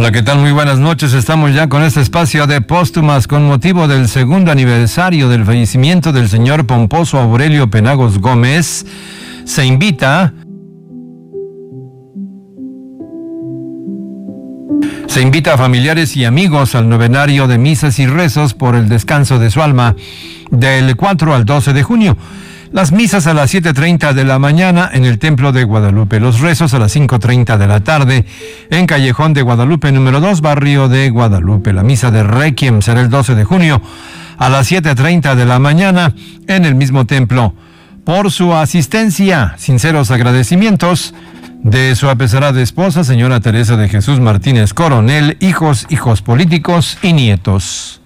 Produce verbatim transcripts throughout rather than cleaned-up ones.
Hola, ¿qué tal? Muy buenas noches. Estamos ya con este espacio de póstumas con motivo del segundo aniversario del fallecimiento del señor Pomposo Aurelio Penagos Gómez. Se invita... Se invita a familiares y amigos al novenario de misas y rezos por el descanso de su alma del cuatro al doce de junio. Las misas a las siete treinta de la mañana en el Templo de Guadalupe. Los rezos a las cinco treinta de la tarde en Callejón de Guadalupe número dos, barrio de Guadalupe. La misa de Requiem será el doce de junio a las siete treinta de la mañana en el mismo templo. Por su asistencia, sinceros agradecimientos de su apesarada esposa, señora Teresa de Jesús Martínez Coronel, hijos, hijos políticos y nietos.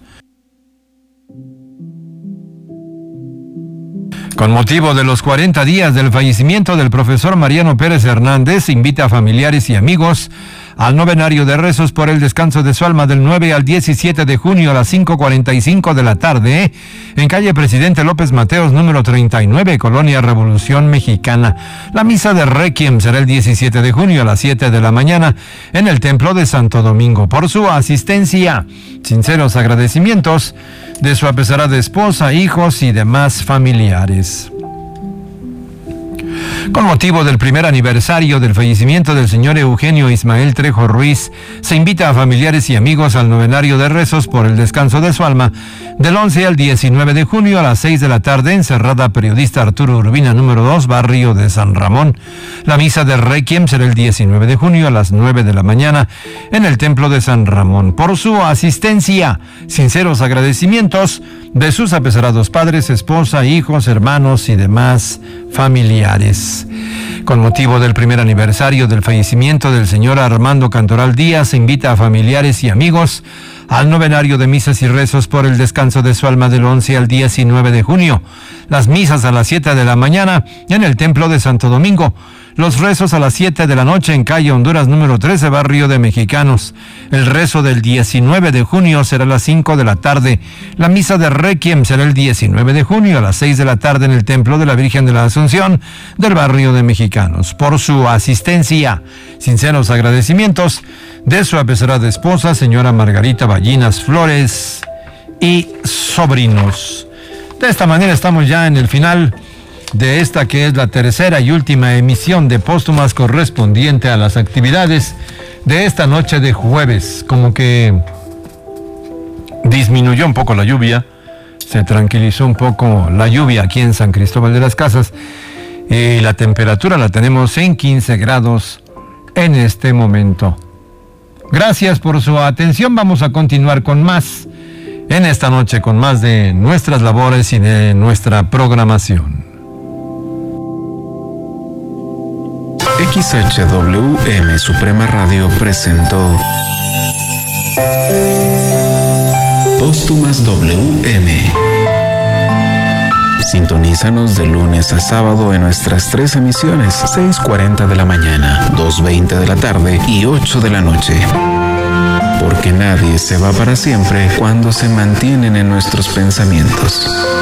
Con motivo de los cuarenta días del fallecimiento del profesor Mariano Pérez Hernández, invita a familiares y amigos al novenario de rezos por el descanso de su alma del nueve al diecisiete de junio a las cinco cuarenta y cinco de la tarde en calle Presidente López Mateos número treinta y nueve, Colonia Revolución Mexicana. La misa de Requiem será el diecisiete de junio a las siete de la mañana en el Templo de Santo Domingo. Por su asistencia, sinceros agradecimientos de su apesarada esposa, hijos y demás familiares. Con motivo del primer aniversario del fallecimiento del señor Eugenio Ismael Trejo Ruiz, se invita a familiares y amigos al novenario de rezos por el descanso de su alma del once al diecinueve de junio a las seis de la tarde en Cerrada Periodista Arturo Urbina número dos, barrio de San Ramón. La misa de Requiem será el diecinueve de junio a las nueve de la mañana en el Templo de San Ramón. Por su asistencia, sinceros agradecimientos de sus apesarados padres, esposa, hijos, hermanos y demás familiares. Con motivo del primer aniversario del fallecimiento del señor Armando Cantoral Díaz, se invita a familiares y amigos al novenario de misas y rezos por el descanso de su alma del once al diecinueve de junio. Las misas a las siete de la mañana en el Templo de Santo Domingo. Los rezos a las siete de la noche en calle Honduras número trece, barrio de Mexicanos. El rezo del diecinueve de junio será a las cinco de la tarde. La misa de Requiem será el diecinueve de junio a las seis de la tarde en el Templo de la Virgen de la Asunción del barrio de Mexicanos. Por su asistencia, sinceros agradecimientos de su apesarada esposa, señora Margarita Ballinas Flores y sobrinos. De esta manera estamos ya en el final de esta que es la tercera y última emisión de Póstumas correspondiente a las actividades de esta noche de jueves. Como que disminuyó un poco la lluvia, se tranquilizó un poco la lluvia aquí en San Cristóbal de las Casas y la temperatura la tenemos en quince grados en este momento. Gracias por su atención. Vamos a continuar con más en esta noche, con más de nuestras labores y de nuestra programación. X H W M Suprema Radio presentó Póstumas W M. Sintonízanos de lunes a sábado en nuestras tres emisiones, seis cuarenta de la mañana, dos veinte de la tarde y ocho de la noche. Porque nadie se va para siempre cuando se mantienen en nuestros pensamientos.